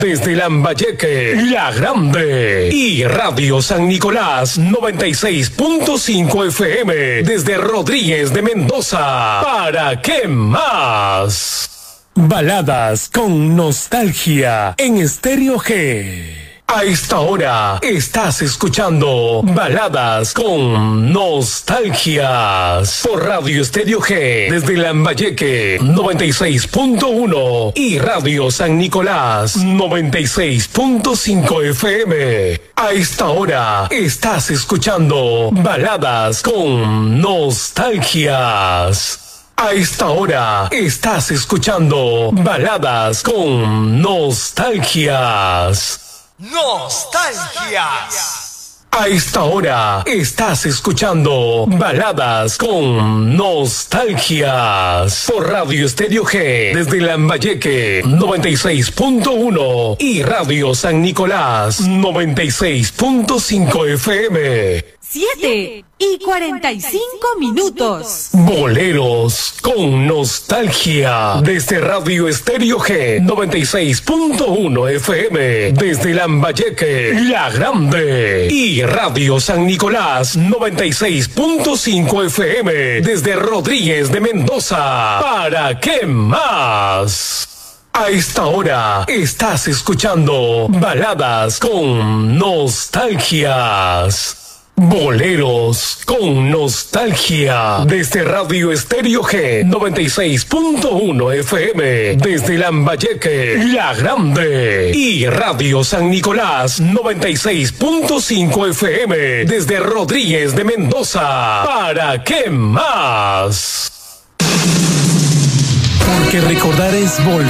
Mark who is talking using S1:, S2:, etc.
S1: Desde Lambayeque, La Grande y Radio San Nicolás 96.5 FM desde Rodríguez de Mendoza. ¿Para qué más? Baladas con nostalgia en Estéreo G. A esta hora estás escuchando Baladas con Nostalgias por Radio Estéreo G desde Lambayeque 96.1 y Radio San Nicolás 96.5 FM. A esta hora estás escuchando Baladas con Nostalgias. A esta hora estás escuchando Baladas con Nostalgias.
S2: Nostalgias.
S1: A esta hora estás escuchando Baladas con Nostalgias por Radio Estéreo G desde Lambayeque 96.1 y Radio San Nicolás 96.5 FM.
S3: 7:45.
S1: Boleros con nostalgia desde Radio Estéreo G 96.1 FM desde Lambayeque, La Grande y Radio San Nicolás 96.5 FM desde Rodríguez de Mendoza. ¿Para qué más? A esta hora estás escuchando Baladas con Nostalgias. Boleros con nostalgia desde Radio Estéreo G 96.1 FM desde Lambayeque, La Grande y Radio San Nicolás 96.5 FM desde Rodríguez de Mendoza. ¿Para qué más? Porque recordar es volver.